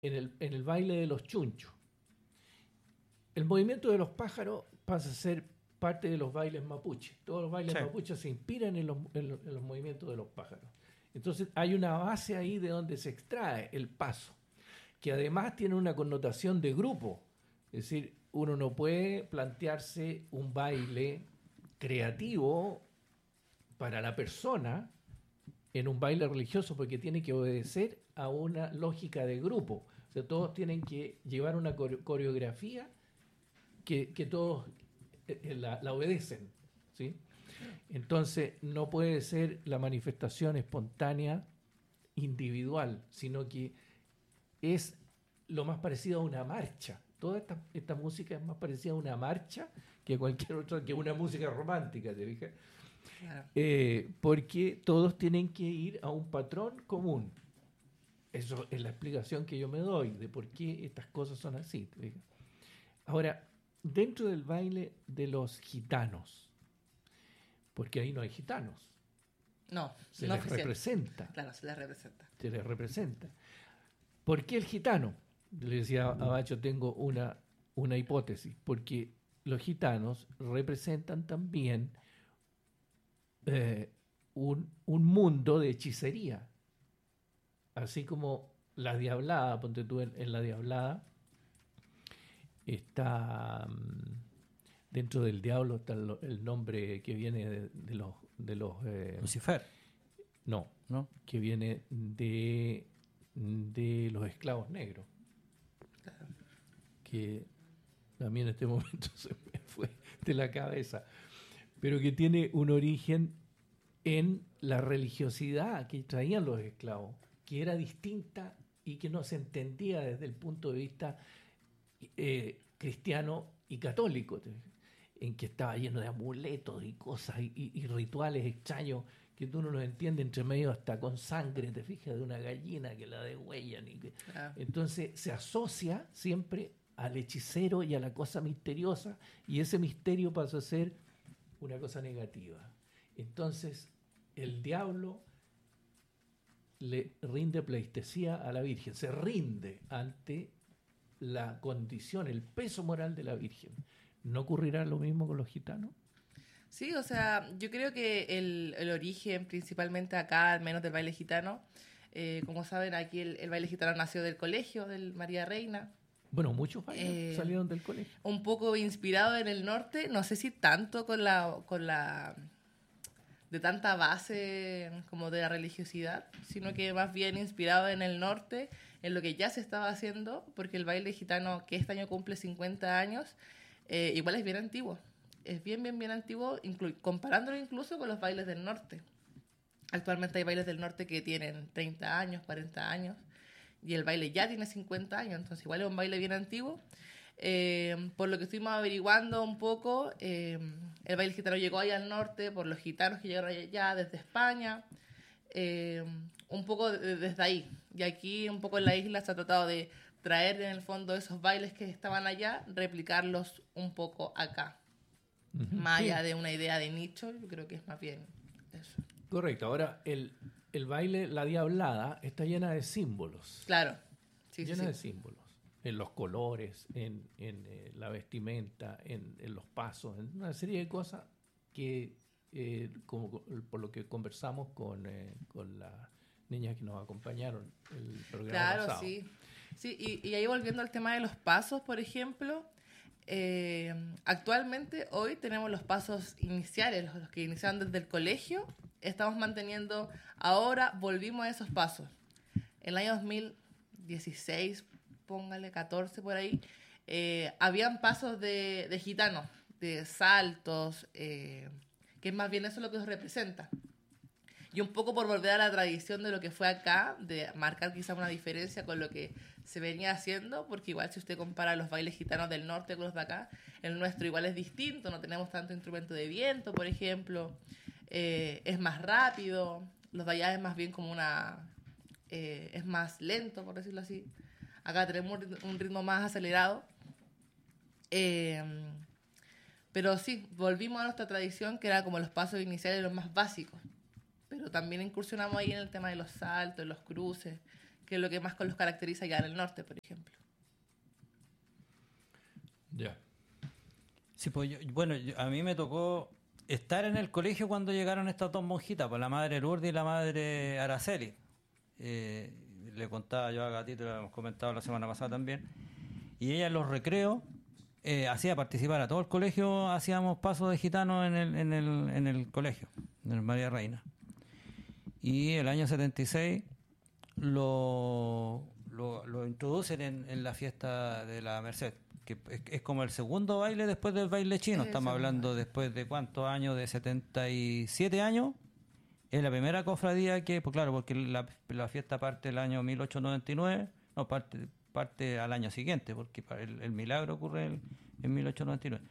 en el baile de los chunchos. El movimiento de los pájaros pasa a ser parte de los bailes mapuches. Todos los bailes mapuches se inspiran en los movimientos de los pájaros. Entonces hay una base ahí de donde se extrae el paso, que además tiene una connotación de grupo. Es decir, uno no puede plantearse un baile creativo para la persona en un baile religioso porque tiene que obedecer a una lógica de grupo. O sea, todos tienen que llevar una coreografía que todos la obedecen, ¿sí? Entonces no puede ser la manifestación espontánea individual, sino que es lo más parecido a una marcha. Toda esta música es más parecida a una marcha que cualquier otra, que una música romántica, ¿te fijas? Claro. Porque todos tienen que ir a un patrón común. Eso es la explicación que yo me doy de por qué estas cosas son así, ¿te fijas? Ahora, dentro del baile de los gitanos, porque ahí no hay gitanos. No, se no les representa. Claro, se les representa. Se les representa. ¿Por qué el gitano? Le decía a Bacho, tengo una hipótesis, porque los gitanos representan también un mundo de hechicería. Así como la diablada, ponte tú en la diablada, está dentro del diablo está el nombre que viene de los Lucifer. No, que viene de los esclavos negros. Claro. Que a mí en este momento se me fue de la cabeza, pero que tiene un origen en la religiosidad que traían los esclavos, que era distinta y que no se entendía desde el punto de vista cristiano y católico, en que estaba lleno de amuletos y cosas y rituales extraños que tú no los entiendes, entre medio hasta con sangre, te fijas, de una gallina que la degüellan. Entonces se asocia siempre al hechicero y a la cosa misteriosa, y ese misterio pasa a ser una cosa negativa. Entonces el diablo le rinde pleitesía a la Virgen, se rinde ante la condición, el peso moral de la Virgen. ¿No ocurrirá lo mismo con los gitanos? Sí, o sea, yo creo que el origen, principalmente acá, al menos del baile gitano, como saben, aquí el baile gitano nació del colegio, del María Reina. Bueno, muchos bailes salieron del colegio. Un poco inspirado en el norte, no sé si tanto con la de tanta base como de la religiosidad, sino que más bien inspirado en el norte, en lo que ya se estaba haciendo, porque el baile gitano, que este año cumple 50 años, igual es bien antiguo. Es bien antiguo, comparándolo incluso con los bailes del norte. Actualmente hay bailes del norte que tienen 30 años, 40 años, y el baile ya tiene 50 años, entonces igual es un baile bien antiguo. Por lo que estuvimos averiguando un poco, el baile gitano llegó allá al norte por los gitanos que llegaron allá desde España, un poco desde ahí. Y aquí un poco en la isla se ha tratado de traer en el fondo esos bailes que estaban allá, replicarlos un poco acá. Más allá de una idea de nicho, yo creo que es más bien eso. Correcto. Ahora, el baile, la diablada, está llena de símbolos. Claro. Llena de símbolos. En los colores, en la vestimenta, en los pasos, en una serie de cosas que, como por lo que conversamos con las niñas que nos acompañaron el programa pasado. Claro, sí. Sí, y ahí volviendo al tema de los pasos, por ejemplo, actualmente hoy tenemos los pasos iniciales, los que iniciaron desde el colegio, estamos manteniendo, ahora volvimos a esos pasos. En el año 2016, póngale 14 por ahí, habían pasos de gitanos, de saltos, que es más bien eso lo que nos representa. Y un poco por volver a la tradición de lo que fue acá, de marcar quizá una diferencia con lo que se venía haciendo, porque igual si usted compara los bailes gitanos del norte con los de acá, el nuestro igual es distinto, no tenemos tanto instrumento de viento, por ejemplo, es más rápido, los de allá es más bien como es más lento, por decirlo así. Acá tenemos un ritmo más acelerado. Pero sí, volvimos a nuestra tradición, que era como los pasos iniciales, los más básicos. Pero también incursionamos ahí en el tema de los saltos, los cruces, que es lo que más los caracteriza allá en el norte, por ejemplo. Ya. Sí, pues a mí me tocó estar en el colegio cuando llegaron estas dos monjitas, pues la madre Lourdes y la madre Araceli. Le contaba yo a Gatito, lo hemos comentado la semana pasada también. Y ella en los recreos hacía participar a todo el colegio, hacíamos pasos de gitanos en el colegio, en el María Reina. Y el año 76 lo introducen en la fiesta de la Merced, que es como el segundo baile después del baile chino. Estamos hablando después de ¿cuántos años? De 77 años. Es la primera cofradía que, pues claro, porque la fiesta parte el año 1899, no, parte al año siguiente, porque el milagro ocurre en 1899.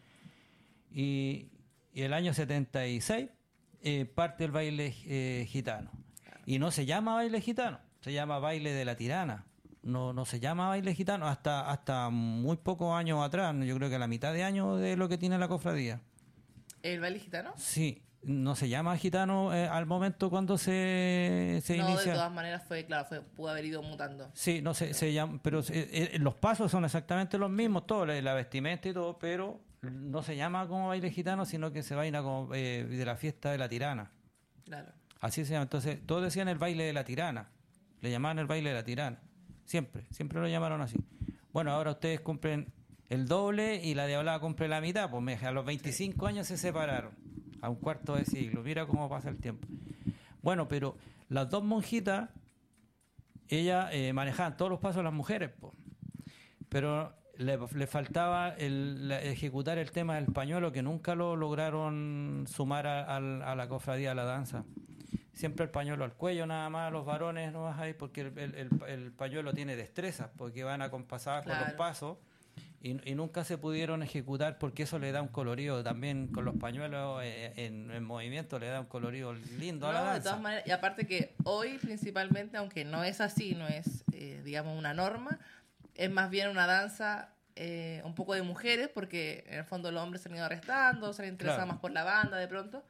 Y el año 76 parte el baile gitano. Y no se llama baile gitano, se llama baile de la tirana. No se llama baile gitano hasta muy pocos años atrás, yo creo que a la mitad de año de lo que tiene la cofradía. ¿El baile gitano? Sí, no se llama gitano al momento cuando se inicia. De todas maneras pudo haber ido mutando. Sí, no se llama, pero los pasos son exactamente los mismos, todo, la vestimenta y todo, pero no se llama como baile gitano, sino que se baila como de la fiesta de la tirana. Claro. Así se llama. Entonces, todos decían el baile de la tirana. Le llamaban el baile de la tirana. Siempre lo llamaron así. Bueno, ahora ustedes cumplen el doble y la Diablada cumple la mitad. Pues a los 25 años se separaron. A un cuarto de siglo. Mira cómo pasa el tiempo. Bueno, pero las dos monjitas, ellas manejaban todos los pasos de las mujeres, pues. Pero le faltaba ejecutar el tema del pañuelo, que nunca lo lograron sumar a la cofradía, a la danza. Siempre el pañuelo al cuello, nada más, los varones no vas ahí, porque el pañuelo tiene destrezas, porque van acompasadas con los pasos, y nunca se pudieron ejecutar, porque eso le da un colorido también, con los pañuelos en movimiento, le da un colorido lindo a la danza. De todas maneras, y aparte que hoy principalmente, aunque no es así, no es, digamos, una norma, es más bien una danza un poco de mujeres, porque en el fondo los hombres se han ido arrestando, se han interesado más por la banda de pronto.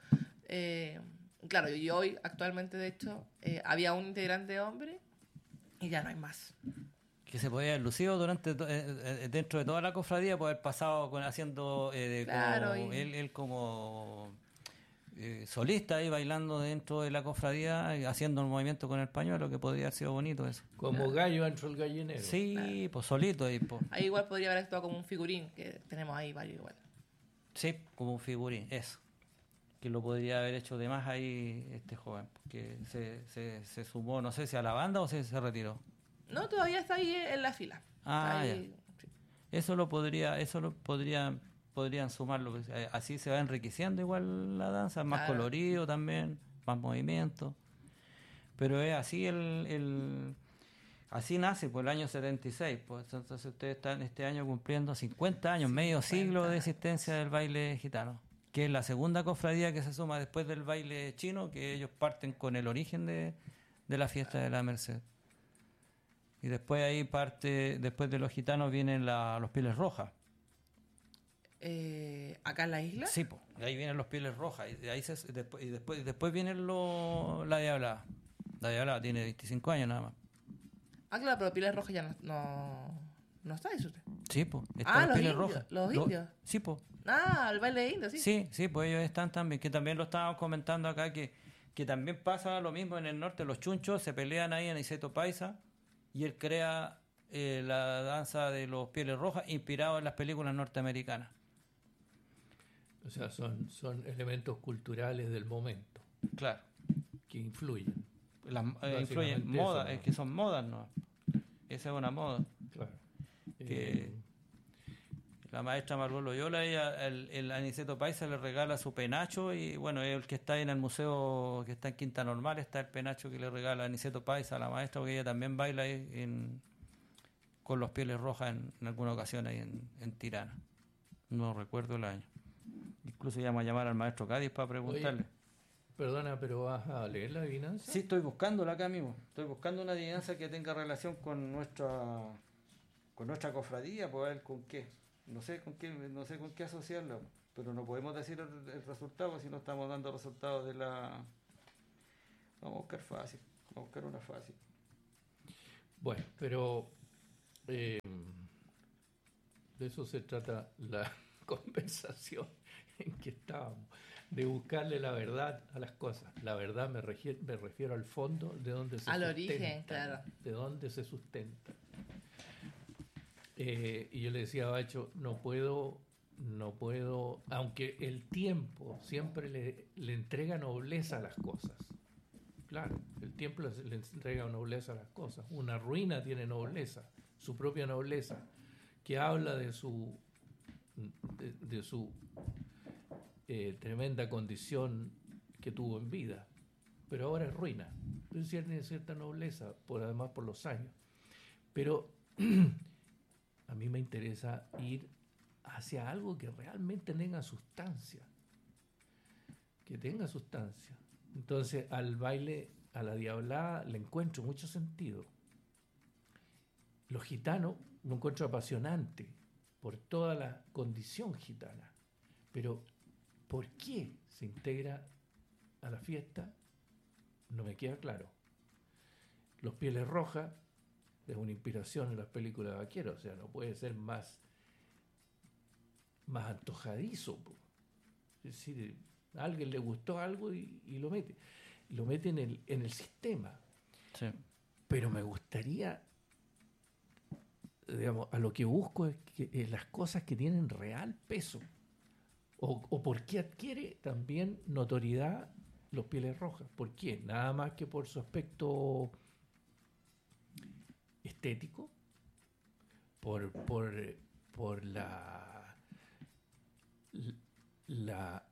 Claro, y hoy actualmente, de hecho, había un integrante hombre y ya no hay más. Que se podía haber lucido dentro de toda la cofradía, poder haber pasado haciendo él como solista ahí bailando dentro de la cofradía, haciendo un movimiento con el pañuelo, que podría haber sido bonito eso. Como gallo dentro del gallinero. Sí, pues solito ahí. Pues. Ahí igual podría haber actuado como un figurín, que tenemos ahí varios igual. Sí, como un figurín, eso. Que lo podría haber hecho de más ahí este joven, porque se sumó, no sé si a la banda o se retiró. No, todavía está ahí en la fila. Ahí, sí. Eso podrían sumarlo, así se va enriqueciendo igual la danza, más colorido también, más movimiento. Pero es así así nace por el año 76, pues entonces ustedes están este año cumpliendo 50 años, medio siglo de existencia del baile gitano, que es la segunda cofradía que se suma después del baile chino, que ellos parten con el origen de la fiesta de la Merced. Y después ahí después de los gitanos vienen los Pieles Rojas. ¿Acá en la isla? Sí, pues, ahí vienen los Pieles Rojas. Y ahí después vienen la Diablada. La Diablada tiene 25 años nada más. Ah, claro, pero Pieles Rojas ya no está, ¿eso usted? Sí, pues, están los Pieles Rojas. ¿Los indios? Sí, pues. Ah, el baile de indios, sí. Sí, pues ellos están también, que también lo estábamos comentando acá, que también pasa lo mismo en el norte. Los chunchos se pelean ahí en Niceto Paisa, y él crea la danza de los Pieles Rojas inspirado en las películas norteamericanas. O sea, son elementos culturales del momento. Claro. Que influyen. Influyen modas, es que son modas, ¿no? Esa es una moda. Claro. Que la maestra Margot Loyola, ella, el Aniceto Paisa le regala su penacho, y bueno, el que está en el museo, que está en Quinta Normal, está el penacho que le regala Aniceto Paisa a la maestra, porque ella también baila ahí con los Pieles Rojas en alguna ocasión ahí en Tirana. No recuerdo el año. Incluso íbamos a llamar al maestro Cádiz para preguntarle. Oye, perdona, pero ¿vas a leer la adivinanza? Sí, estoy buscándola acá mismo. Estoy buscando una adivinanza que tenga relación con nuestra cofradía, para ver con qué. No sé con qué asociarla, pero no podemos decir el resultado si no estamos dando resultados de la... Vamos a buscar fácil, vamos a buscar una fácil. Bueno, pero de eso se trata la conversación en que estábamos, de buscarle la verdad a las cosas. La verdad me refiero al fondo, de dónde se Al sustenta, origen, claro. de dónde se sustenta. Y yo le decía a Bacho, no puedo, aunque el tiempo siempre le entrega nobleza a las cosas. Claro, el tiempo le entrega nobleza a las cosas. Una ruina tiene nobleza, su propia nobleza, que habla de su tremenda condición que tuvo en vida, pero ahora es ruina. Entonces tiene cierta nobleza, además por los años. Pero a mí me interesa ir hacia algo que realmente tenga sustancia. Que tenga sustancia. Entonces al baile, a la diablada, le encuentro mucho sentido. Los gitanos lo encuentro apasionante por toda la condición gitana. Pero ¿por qué se integra a la fiesta? No me queda claro. Los Pieles Rojas es una inspiración en las películas de vaqueros, o sea, no puede ser más antojadizo. Es decir, a alguien le gustó algo y lo mete. Lo mete en el sistema. Sí. Pero me gustaría, digamos, a lo que busco es que las cosas que tienen real peso. O por qué adquiere también notoriedad los Pieles Rojas. ¿Por qué? Nada más que por su aspecto estético, por la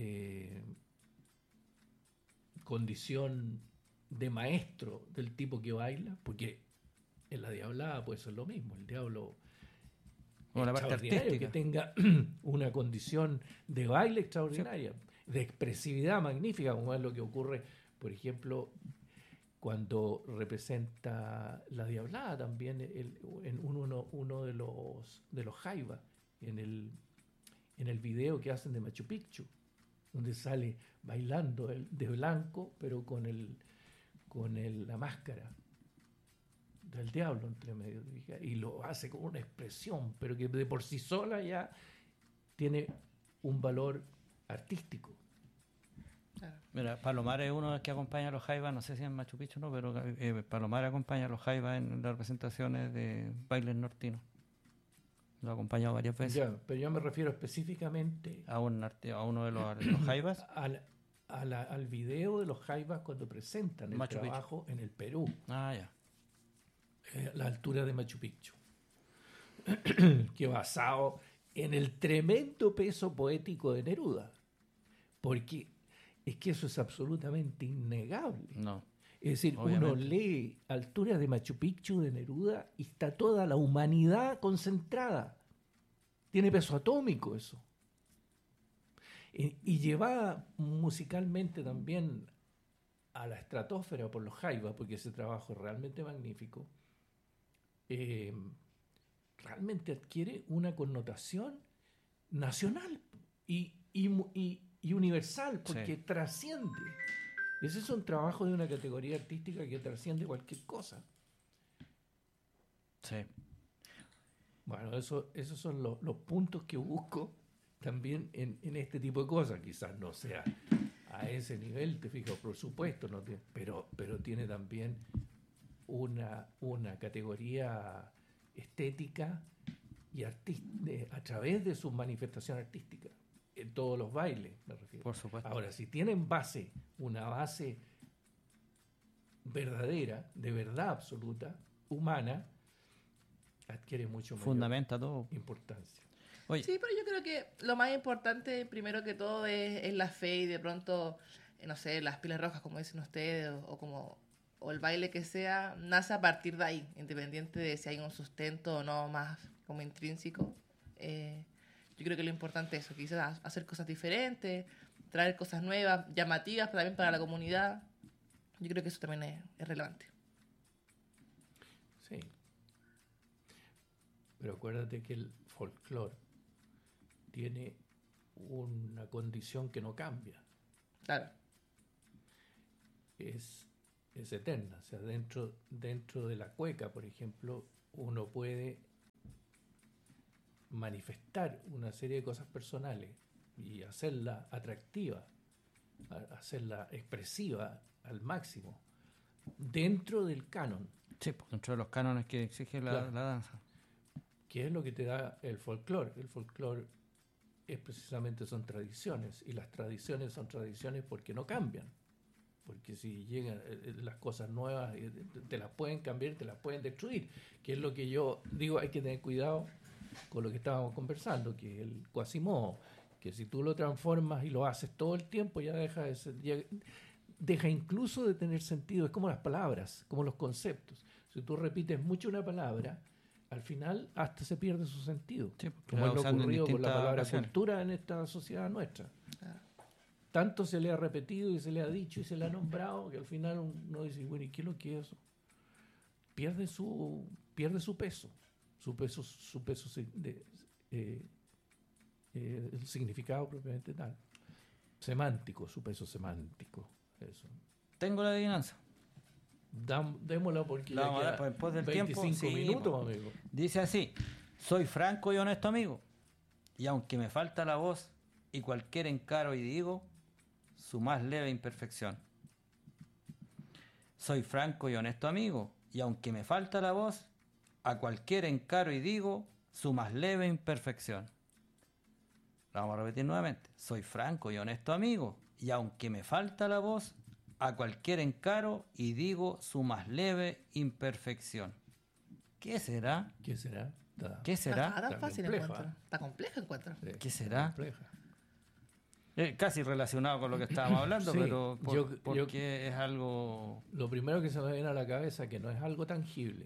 condición de maestro del tipo que baila, porque en la diablada puede ser lo mismo, el diablo Una parte extraordinario, que artística. tenga una condición de baile extraordinaria, de expresividad magnífica, como es lo que ocurre, por ejemplo, cuando representa la diablada también en uno de los jaivas, en el video que hacen de Machu Picchu, donde sale bailando de blanco, pero con la máscara del diablo entre medio, y lo hace con una expresión, pero que de por sí sola ya tiene un valor artístico. Claro. Mira, Palomar es uno de los que acompaña a los jaivas, no sé si en Machu Picchu no, pero Palomar acompaña a los jaivas en las representaciones de bailes nortinos. Lo ha acompañado varias veces. Ya, pero yo me refiero específicamente A uno de los jaivas. al video de los jaivas cuando presentan el Machu Picchu. trabajo en el Perú, Ah, ya. a la altura de Machu Picchu, que basado en el tremendo peso poético de Neruda, porque es que eso es absolutamente innegable. No. Es decir, Obviamente. uno lee Alturas de Machu Picchu de Neruda y está toda la humanidad concentrada. Tiene peso atómico eso. Y llevada musicalmente también a la estratosfera por los jaivas, porque ese trabajo es realmente magnífico, realmente adquiere una connotación nacional y universal, porque Sí. trasciende. Ese es un trabajo de una categoría artística que trasciende cualquier cosa. Sí. Bueno, esos son los puntos que busco también en este tipo de cosas. Quizás no sea a ese nivel, te fijas, por supuesto, no pero tiene también una categoría estética y a través de su manifestación artística. En todos los bailes, me refiero. Por supuesto. Ahora, si tienen una base verdadera, de verdad absoluta, humana, adquiere mucho mayor Fundamenta todo. importancia. Oye, Sí, pero yo creo que lo más importante, primero que todo, es la fe y de pronto, no sé, las pilas rojas, como dicen ustedes, o el baile que sea, nace a partir de ahí, independiente de si hay un sustento o no más como intrínseco. Yo creo que lo importante es eso, quizás hacer cosas diferentes, traer cosas nuevas, llamativas también para la comunidad. Yo creo que eso también es relevante. Sí. Pero acuérdate que el folclore tiene una condición que no cambia. Claro. Es es eterna. O sea, dentro de la cueca, por ejemplo, uno puede manifestar una serie de cosas personales y hacerla atractiva, hacerla expresiva al máximo, dentro del canon, Sí, pues, dentro de los cánones que exige Claro. la danza. que es lo que te da el folclore. El folclore es precisamente son tradiciones, y las tradiciones son tradiciones porque no cambian. Porque si llegan las cosas nuevas, te las pueden cambiar, te las pueden destruir, que es lo que yo digo, hay que tener cuidado con lo que estábamos conversando, que es el Quasimodo, que si tú lo transformas y lo haces todo el tiempo, ya deja de ser, deja incluso de tener sentido. Es como las palabras, como los conceptos. Si tú repites mucho una palabra, al final hasta se pierde su sentido, Sí, porque como la es lo usan en ocurrido con la distintas palabra ocasiones. cultura en esta sociedad nuestra. Claro. Tanto se le ha repetido y se le ha dicho y se le ha nombrado que al final uno dice, bueno, ¿y qué es lo que es eso? Pierde su peso, eh, el significado propiamente tal. Semántico, su peso semántico. Eso. Tengo la adivinanza. Démosla porque La ya vamos a dar queda después del 25 tiempo. Sí, minutos, po. amigo. Dice así: soy franco y honesto amigo, y aunque me falta la voz y cualquier encaro y digo su más leve imperfección. Soy franco y honesto amigo, y aunque me falta la voz, a cualquier encaro y digo su más leve imperfección. La vamos a repetir nuevamente. Soy franco y honesto amigo, y aunque me falta la voz, a cualquier encaro y digo su más leve imperfección. ¿Qué será? ¿Qué será? ¿Qué No será? está tan Está fácil, compleja. encuentro. Está compleja, encuentro. Sí, ¿Qué será? compleja. Casi relacionado con lo que estábamos hablando, Sí, pero yo- porque es algo... Lo primero que se me viene a la cabeza es que no es algo tangible.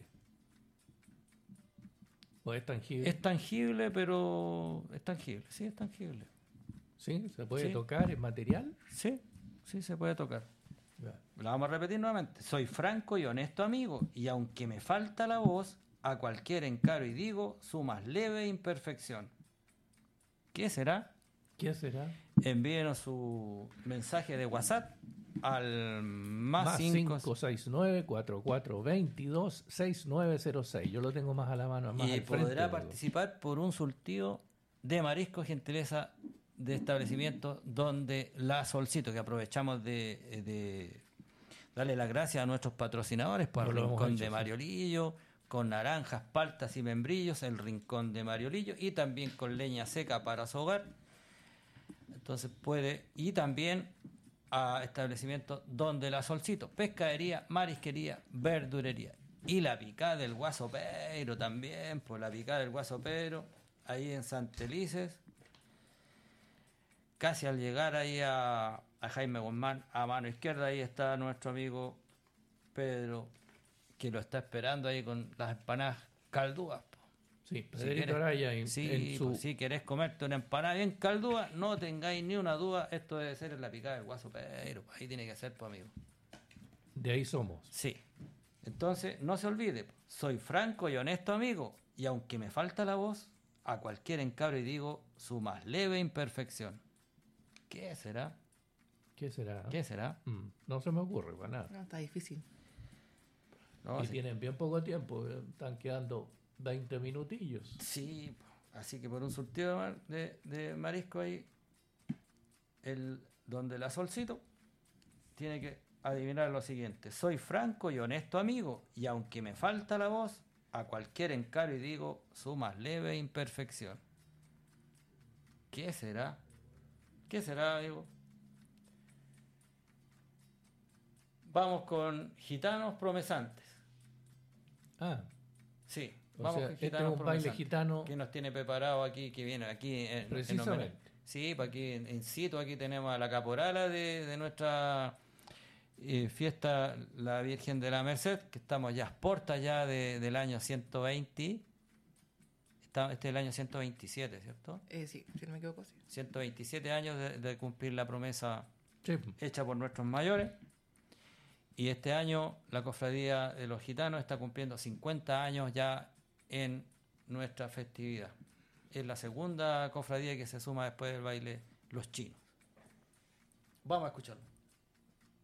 ¿O es tangible? Es tangible, pero... Es tangible, sí, es tangible. ¿Sí? ¿Se puede Sí. tocar? ¿Es material? Sí, sí se puede tocar. Ya. La vamos a repetir nuevamente. Soy franco y honesto amigo, y aunque me falta la voz, a cualquier encaro y digo su más leve imperfección. ¿Qué será? ¿Qué será? Envíenos su mensaje de WhatsApp al más 5 569-4422-6906. Yo lo tengo más a la mano, más y al frente. podrá digo. participar por un surtido de marisco gentileza de establecimiento donde la Solcito, que aprovechamos de darle las gracias a nuestros patrocinadores por No el lo hemos Rincón hecho, de sí. Mariolillo, con naranjas, paltas y membrillos, el Rincón de Mariolillo, y también con leña seca para su hogar. Entonces puede, y también a establecimientos donde la Solcito, pescadería, marisquería, verdurería, y la picada del Guaso Pero también, pues la picada del Guaso Pero, ahí en Santelices, casi al llegar ahí a Jaime Guzmán, a mano izquierda, ahí está nuestro amigo Pedro, que lo está esperando ahí con las empanadas caldúas. Sí, Si Pedrito quieres- Araya en sí, su... pues, si querés comerte una empanada bien caldúa, no tengáis ni una duda, esto debe ser en la picada del Guaso Pero, ahí tiene que ser, pues, amigo. De ahí somos. Sí. Entonces, no se olvide, soy franco y honesto amigo, y aunque me falta la voz, a cualquier encabro y digo su más leve imperfección. ¿Qué será? ¿Qué será? ¿Qué será? No se me ocurre para nada. No, está difícil. No, Y sí. tienen bien poco tiempo. Están quedando 20 minutillos. Sí, así que por un surtido de marisco ahí, donde la Solcito tiene que adivinar lo siguiente. Soy franco y honesto amigo, y aunque me falta la voz, a cualquier encaro y digo su más leve imperfección. ¿Qué será? ¿Qué será, amigo? Vamos con Gitanos Promesantes. Ah, Sí, o vamos sea, con este es Gitanos un baile Promesantes. gitano. Que nos tiene preparado aquí, que viene aquí en Precisamente. homenaje. Sí, para aquí en situ, aquí tenemos a la caporala de nuestra fiesta, la Virgen de la Merced, que estamos ya a puertas ya del año 120. Este es el año 127, ¿cierto? Sí, si no me equivoco, sí. 127 años de cumplir la promesa Sí. hecha por nuestros mayores. Y este año la Cofradía de los Gitanos está cumpliendo 50 años ya en nuestra festividad. Es la segunda cofradía que se suma después del baile Los Chinos. Vamos a escucharlo.